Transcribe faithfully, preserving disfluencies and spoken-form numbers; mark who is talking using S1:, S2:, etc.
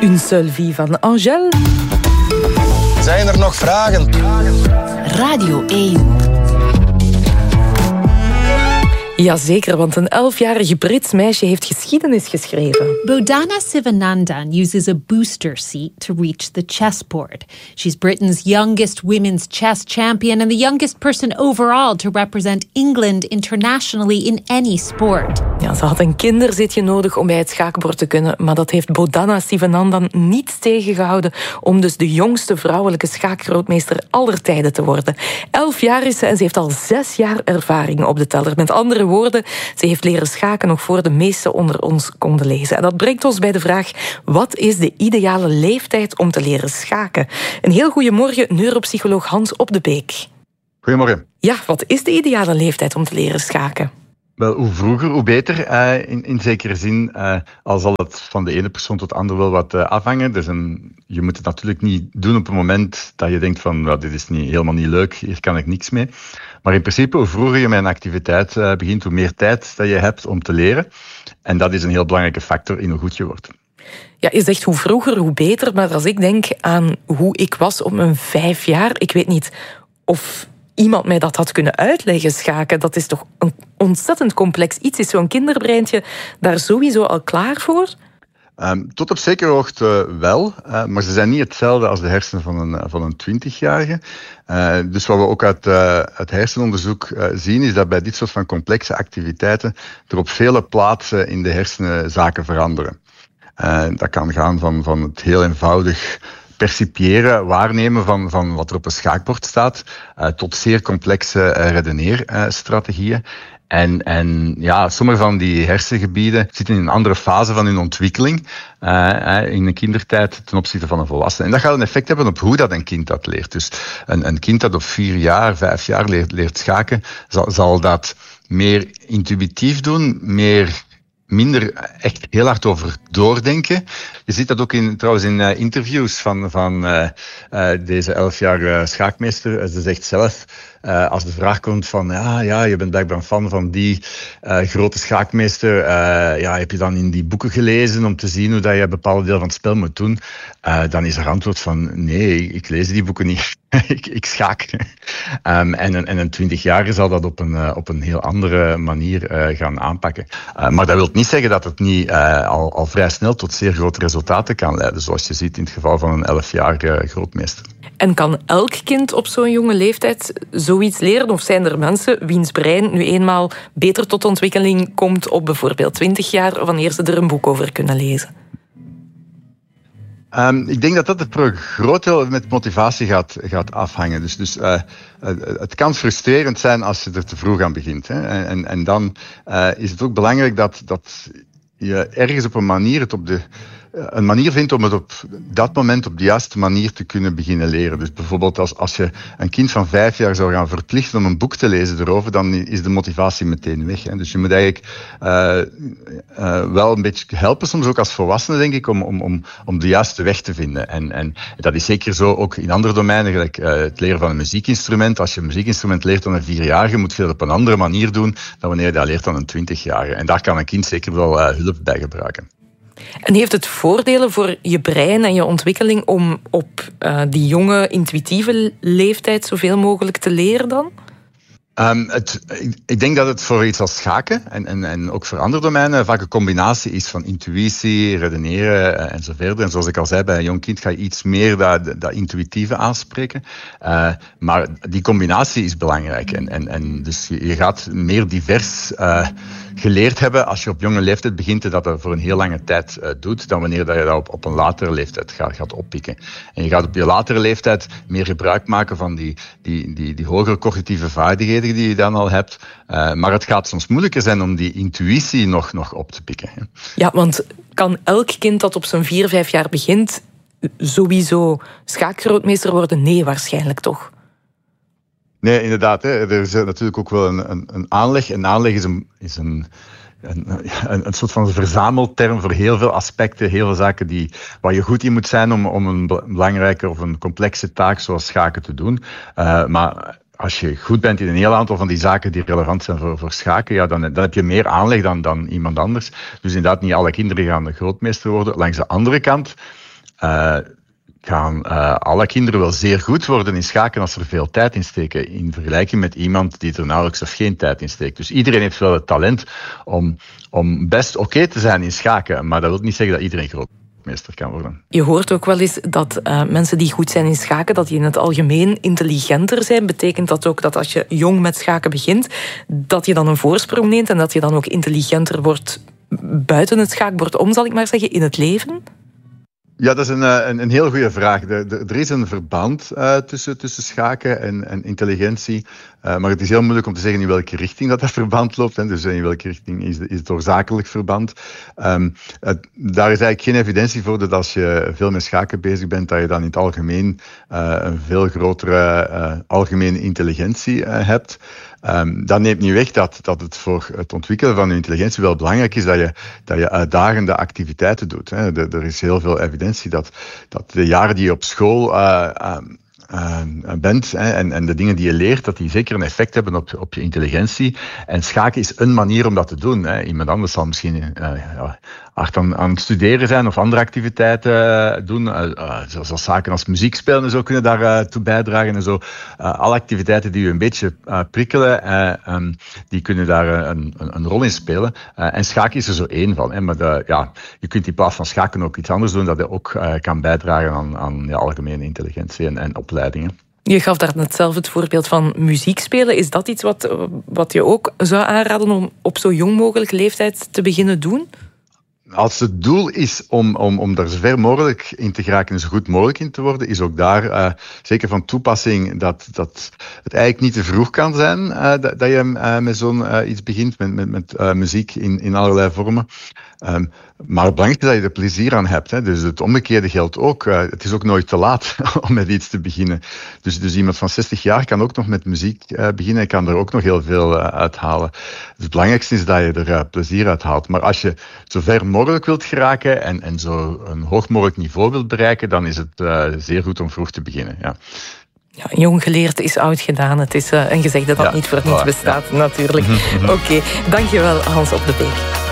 S1: Une seule vie van Angèle.
S2: Zijn er nog vragen?
S3: Radio één.
S1: Jazeker, want een elfjarig Brits meisje heeft geschiedenis geschreven.
S3: Bodhana Sivanandan uses a booster seat to reach the chessboard. She's Britain's youngest women's chess champion and the youngest person overall to represent England internationally in any sport.
S1: Ja, ze had een kinderzitje nodig om bij het schaakbord te kunnen, maar dat heeft Bodhana Sivanandan niet tegengehouden om dus de jongste vrouwelijke schaakgrootmeester aller tijden te worden. Elf jaar is ze en ze heeft al zes jaar ervaring op de teller. Met andere woorden, ze heeft leren schaken nog voor de meesten onder ons konden lezen. En dat brengt ons bij de vraag, wat is de ideale leeftijd om te leren schaken? Een heel goeiemorgen, neuropsycholoog Hans Op de Beek.
S4: Goedemorgen.
S1: Ja, wat is de ideale leeftijd om te leren schaken?
S4: Wel, hoe vroeger, hoe beter, uh, in, in zekere zin. Uh, al zal het van de ene persoon tot de andere wel wat uh, afhangen. Dus een, je moet het natuurlijk niet doen op het moment dat je denkt van, well, dit is niet, helemaal niet leuk, hier kan ik niks mee. Maar in principe, hoe vroeger je met een activiteit uh, begint, hoe meer tijd dat je hebt om te leren. En dat is een heel belangrijke factor in hoe goed je wordt.
S1: Ja, je zegt hoe vroeger, hoe beter. Maar als ik denk aan hoe ik was op mijn vijf jaar, ik weet niet of iemand mij dat had kunnen uitleggen, schaken. Dat is toch een ontzettend complex iets. Is zo'n kinderbreintje daar sowieso al klaar voor?
S4: Um, tot op zekere hoogte wel, uh, maar ze zijn niet hetzelfde als de hersenen van een, van een twintigjarige. Uh, dus wat we ook uit, uh, uit hersenonderzoek uh, zien, is dat bij dit soort van complexe activiteiten er op vele plaatsen in de hersenen zaken veranderen. Uh, dat kan gaan van, van het heel eenvoudig percipiëren, waarnemen van, van wat er op een schaakbord staat, uh, tot zeer complexe uh, redeneerstrategieën. En, en ja, sommige van die hersengebieden zitten in een andere fase van hun ontwikkeling uh, in een kindertijd ten opzichte van een volwassene. En dat gaat een effect hebben op hoe dat een kind dat leert. Dus een, een kind dat op vier jaar, vijf jaar leert, leert schaken, zal, zal dat meer intuïtief doen, meer minder echt heel hard over doordenken. Je ziet dat ook in, trouwens in uh, interviews van, van uh, uh, deze elfjarige schaakmeester. Ze zegt zelf, uh, als de vraag komt van, ja, ja, je bent blijkbaar een fan van die uh, grote schaakmeester. Uh, ja, heb je dan in die boeken gelezen om te zien hoe dat je bepaalde delen van het spel moet doen? Uh, dan is er antwoord van, nee, ik lees die boeken niet. ik, ik schaak. Um, en, een, en een twintigjarige zal dat op een, uh, op een heel andere manier uh, gaan aanpakken. Uh, maar dat wil niet zeggen dat het niet uh, al, al vrij snel tot zeer grote resultaten kan leiden, zoals je ziet in het geval van een elfjarige grootmeester.
S1: En kan elk kind op zo'n jonge leeftijd zoiets leren? Of zijn er mensen wiens brein nu eenmaal beter tot ontwikkeling komt op bijvoorbeeld twintig jaar, wanneer ze er een boek over kunnen lezen?
S4: Um, ik denk dat dat voor een groot deel met motivatie gaat, gaat afhangen. Dus, dus uh, het kan frustrerend zijn als je er te vroeg aan begint. Hè. En, en dan uh, is het ook belangrijk dat, dat je ergens op een manier het op de een manier vindt om het op dat moment op de juiste manier te kunnen beginnen leren. Dus bijvoorbeeld als, als je een kind van vijf jaar zou gaan verplichten om een boek te lezen erover, dan is de motivatie meteen weg. Hè. Dus je moet eigenlijk uh, uh, wel een beetje helpen, soms ook als volwassene, denk ik, om, om, om, om de juiste weg te vinden. En, en dat is zeker zo ook in andere domeinen, gelijk uh, het leren van een muziekinstrument. Als je een muziekinstrument leert aan een vierjarige, moet je dat op een andere manier doen dan wanneer je dat leert aan een twintigjarige. En daar kan een kind zeker wel uh, hulp bij gebruiken.
S1: En heeft het voordelen voor je brein en je ontwikkeling om op uh, die jonge, intuïtieve leeftijd zoveel mogelijk te leren dan?
S4: Um, het, ik, ik denk dat het voor iets als schaken en, en, en ook voor andere domeinen vaak een combinatie is van intuïtie, redeneren uh, en zo verder. En zoals ik al zei, bij een jong kind ga je iets meer dat, dat intuïtieve aanspreken. Uh, maar die combinatie is belangrijk. En, en, en dus je, je gaat meer divers uh, geleerd hebben als je op jonge leeftijd begint en dat dat voor een heel lange tijd uh, doet, dan wanneer dat je dat op, op een latere leeftijd gaat, gaat oppikken. En je gaat op je latere leeftijd meer gebruik maken van die, die, die, die hogere cognitieve vaardigheden die je dan al hebt. Uh, maar het gaat soms moeilijker zijn om die intuïtie nog, nog op te pikken. Hè.
S1: Ja, want kan elk kind dat op zo'n vier, vijf jaar begint sowieso schaakgrootmeester worden? Nee, waarschijnlijk toch?
S4: Nee, inderdaad. Hè. Er is natuurlijk ook wel een, een, een aanleg. Een aanleg is een... Is een Een, een, een soort van verzamelterm voor heel veel aspecten, heel veel zaken die, waar je goed in moet zijn om, om een belangrijke of een complexe taak zoals schaken te doen. Uh, maar als je goed bent in een heel aantal van die zaken die relevant zijn voor, voor schaken, ja, dan, dan heb je meer aanleg dan, dan iemand anders. Dus inderdaad, niet alle kinderen gaan de grootmeester worden. Langs de andere kant uh, gaan uh, alle kinderen wel zeer goed worden in schaken als ze er veel tijd in steken, in vergelijking met iemand die er nauwelijks of geen tijd in steekt. Dus iedereen heeft wel het talent om, om best oké okay te zijn in schaken, maar dat wil niet zeggen dat iedereen grootmeester kan worden.
S1: Je hoort ook wel eens dat uh, mensen die goed zijn in schaken, dat die in het algemeen intelligenter zijn. Betekent dat ook dat als je jong met schaken begint, dat je dan een voorsprong neemt en dat je dan ook intelligenter wordt buiten het schaakbord om, zal ik maar zeggen, in het leven?
S4: Ja, dat is een, een, een heel goede vraag. Er, er is een verband uh, tussen, tussen schaken en, en intelligentie. Uh, maar het is heel moeilijk om te zeggen in welke richting dat, dat verband loopt. Hè. Dus in welke richting is, is het oorzakelijk verband. Um, uh, daar is eigenlijk geen evidentie voor dat als je veel met schaken bezig bent, dat je dan in het algemeen uh, een veel grotere uh, algemene intelligentie uh, hebt. Um, dat neemt niet weg dat, dat het voor het ontwikkelen van je intelligentie wel belangrijk is dat je, dat je uitdagende activiteiten doet. Hè. De, er is heel veel evidentie dat, dat de jaren die je op school uh, um, Uh, bent hè, en, en de dingen die je leert, dat die zeker een effect hebben op, op je intelligentie. En schaken is een manier om dat te doen. Hè. Iemand anders zal misschien uh, ja, hard aan, aan het studeren zijn of andere activiteiten uh, doen. Uh, uh, zoals zaken als muziek spelen en zo kunnen daartoe uh, bijdragen. En zo. Uh, alle activiteiten die je een beetje uh, prikkelen, uh, um, die kunnen daar uh, een, een, een rol in spelen. Uh, en schaken is er zo één van. Hè. Maar de, ja, je kunt in plaats van schaken ook iets anders doen dat je ook uh, kan bijdragen aan, aan ja, algemene intelligentie en, en opleidingen.
S1: Je gaf daar net zelf het voorbeeld van muziek spelen. Is dat iets wat, wat je ook zou aanraden om op zo jong mogelijk leeftijd te beginnen doen?
S4: Als het doel is om, om, om daar zo ver mogelijk in te geraken en zo goed mogelijk in te worden, is ook daar uh, zeker van toepassing dat, dat het eigenlijk niet te vroeg kan zijn uh, dat, dat je uh, met zo'n uh, iets begint, met, met, met uh, muziek in, in allerlei vormen. Um, maar het belangrijkste is dat je er plezier aan hebt. Hè. Dus het omgekeerde geldt ook. Uh, het is ook nooit te laat om met iets te beginnen. Dus, dus iemand van zestig jaar kan ook nog met muziek uh, beginnen en kan er ook nog heel veel uh, uithalen. Dus het belangrijkste is dat je er uh, plezier uit haalt. Maar als je zo ver mogelijk wilt geraken en, en zo een hoog mogelijk niveau wilt bereiken, dan is het uh, zeer goed om vroeg te beginnen. Ja.
S1: Ja, jong geleerd is oud gedaan. Het is uh, een gezegde dat ja, niet voor niets bestaat, ja. Natuurlijk. Oké, okay. Dankjewel Hans Op de Beek.